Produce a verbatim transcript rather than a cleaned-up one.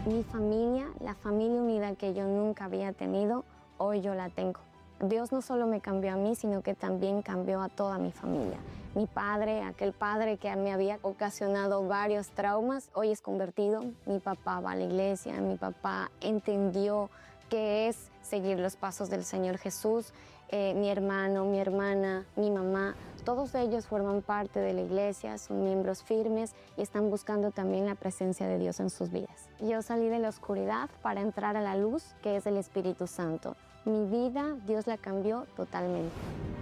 Mi familia, la familia unida que yo nunca había tenido, hoy yo la tengo. Dios no solo me cambió a mí, sino que también cambió a toda mi familia. Mi padre, aquel padre que me había ocasionado varios traumas, hoy es convertido. Mi papá va a la iglesia, mi papá entendió qué es seguir los pasos del Señor Jesús. Eh, mi hermano, mi hermana, mi mamá, todos ellos forman parte de la iglesia, son miembros firmes y están buscando también la presencia de Dios en sus vidas. Yo salí de la oscuridad para entrar a la luz, que es el Espíritu Santo. Mi vida, Dios la cambió totalmente.